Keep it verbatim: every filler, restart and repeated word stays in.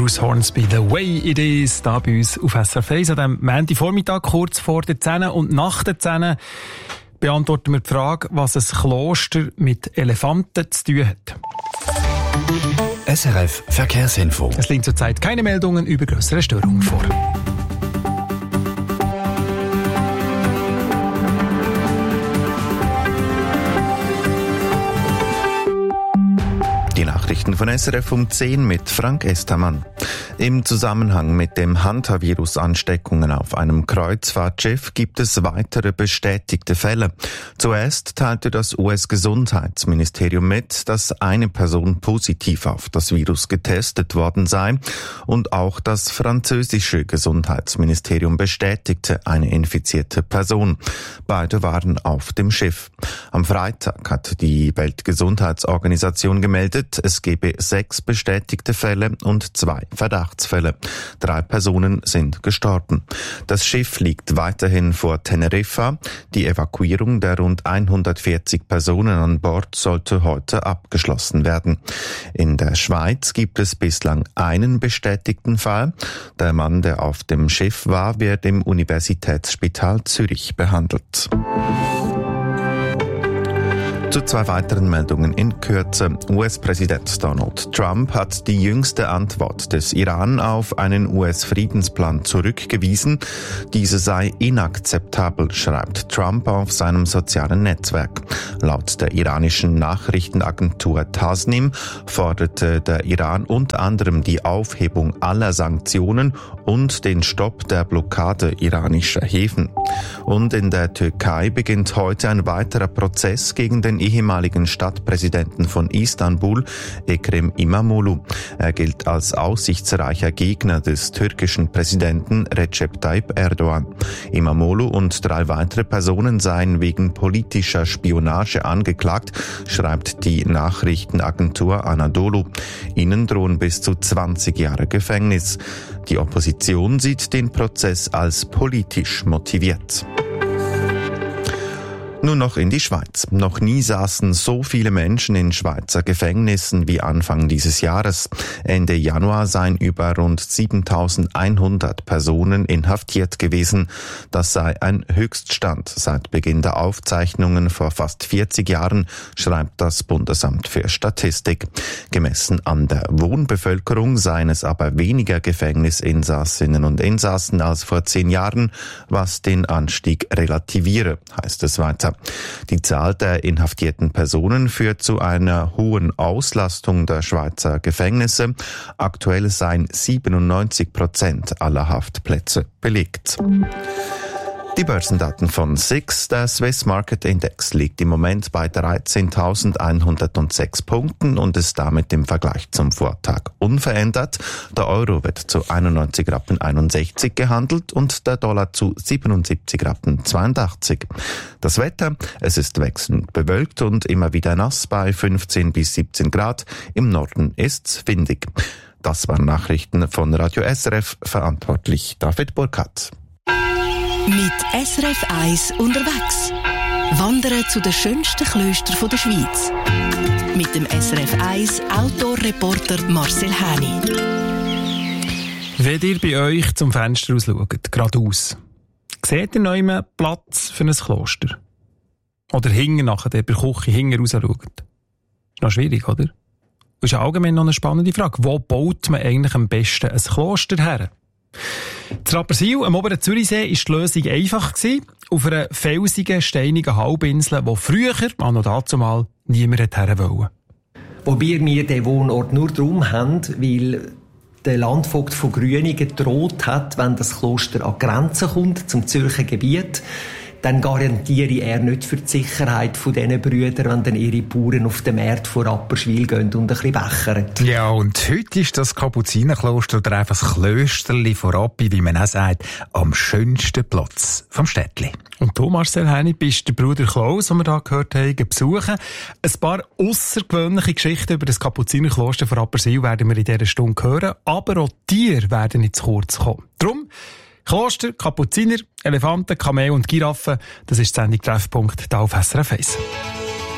Bruce Hornsby, «The Way It Is», da bei uns auf S R F eins. An diesem Montagvormittag, kurz vor der zehn und nach der zehn, beantworten wir die Frage, was ein Kloster mit Elefanten zu tun hat. S R F Verkehrsinfo. Es liegen zurzeit keine Meldungen über grössere Störungen vor. Die Nachrichten von S R F um zehn mit Frank Estermann. Im Zusammenhang mit dem Hantavirus-Ansteckungen auf einem Kreuzfahrtschiff gibt es weitere bestätigte Fälle. Zuerst teilte das U S-Gesundheitsministerium mit, dass eine Person positiv auf das Virus getestet worden sei, und auch das französische Gesundheitsministerium bestätigte eine infizierte Person. Beide waren auf dem Schiff. Am Freitag hat die Weltgesundheitsorganisation gemeldet, es gebe sechs bestätigte Fälle und zwei Verdachtsfälle. Drei Personen sind gestorben. Das Schiff liegt weiterhin vor Teneriffa. Die Evakuierung der rund hundertvierzig Personen an Bord sollte heute abgeschlossen werden. In der Schweiz gibt es bislang einen bestätigten Fall. Der Mann, der auf dem Schiff war, wird im Universitätsspital Zürich behandelt. Zu zwei weiteren Meldungen in Kürze. U S-Präsident Donald Trump hat die jüngste Antwort des Iran auf einen U S-Friedensplan zurückgewiesen. Diese sei inakzeptabel, schreibt Trump auf seinem sozialen Netzwerk. Laut der iranischen Nachrichtenagentur Tasnim forderte der Iran unter anderem die Aufhebung aller Sanktionen und den Stopp der Blockade iranischer Häfen. Und in der Türkei beginnt heute ein weiterer Prozess gegen den ehemaligen Stadtpräsidenten von Istanbul, Ekrem İmamoğlu. Er gilt als aussichtsreicher Gegner des türkischen Präsidenten Recep Tayyip Erdogan. İmamoğlu und drei weitere Personen seien wegen politischer Spionage angeklagt, schreibt die Nachrichtenagentur Anadolu. Ihnen drohen bis zu zwanzig Jahre Gefängnis. Die Opposition sieht den Prozess als politisch motiviert. Nun noch in die Schweiz. Noch nie saßen so viele Menschen in Schweizer Gefängnissen wie Anfang dieses Jahres. Ende Januar seien über rund siebentausendeinhundert Personen inhaftiert gewesen. Das sei ein Höchststand seit Beginn der Aufzeichnungen vor fast vierzig Jahren, schreibt das Bundesamt für Statistik. Gemessen an der Wohnbevölkerung seien es aber weniger Gefängnisinsassinnen und Insassen als vor zehn Jahren, was den Anstieg relativiere, heißt es weiter. Die Zahl der inhaftierten Personen führt zu einer hohen Auslastung der Schweizer Gefängnisse. Aktuell seien siebenundneunzig Prozent aller Haftplätze belegt. Die Börsendaten von S I X, der Swiss Market Index, liegt im Moment bei dreizehntausendeinhundertsechs Punkten und ist damit im Vergleich zum Vortag unverändert. Der Euro wird zu einundneunzig Rappen einundsechzig gehandelt und der Dollar zu siebenundsiebzig Rappen zweiundachtzig. Das Wetter, es ist wechselnd bewölkt und immer wieder nass bei fünfzehn bis siebzehn Grad. Im Norden ist's windig. Das waren Nachrichten von Radio S R F, verantwortlich David Burkhardt. Mit S R F eins unterwegs. Wandern zu den schönsten Klöstern der Schweiz. Mit dem S R F eins Outdoor-Reporter Marcel Häni. Wenn ihr bei euch zum Fenster aus schaut, geradeaus, seht ihr noch einen Platz für ein Kloster? Oder hinten nachher, der bei der Küche hinten raus schaut? Ist noch schwierig, oder? Das ist allgemein noch eine spannende Frage. Wo baut man eigentlich am besten ein Kloster her? Zu Rapperswil, am oberen Zürichsee, war die Lösung einfach gewesen. Auf einer felsigen, steinigen Halbinsel, wo früher, anno dazumal, niemand her wollte. Wobei wir den Wohnort nur darum haben, weil der Landvogt von Grüningen gedroht hat, wenn das Kloster an die Grenze kommt, zum Zürcher Gebiet, dann garantiere er nicht für die Sicherheit von diesen Brüdern, wenn dann ihre Bauern auf den Markt von Rapperswil gehen und ein bisschen bechern. Ja, und heute ist das Kapuzinerkloster oder einfach das Klösterli von Rappi, wie man auch sagt, am schönsten Platz vom Städtli. Und du, Marcel Häni, bist der Bruder Klaus, den wir hier gehört haben, besuchen. Ein paar aussergewöhnliche Geschichten über das Kapuzinerkloster von Rapperswil werden wir in dieser Stunde hören, aber auch Tiere werden nicht zu kurz kommen. Darum Kloster, Kapuziner, Elefanten, Kamel und Giraffen, das ist die Sendung Treffpunkt hier auf S R F eins.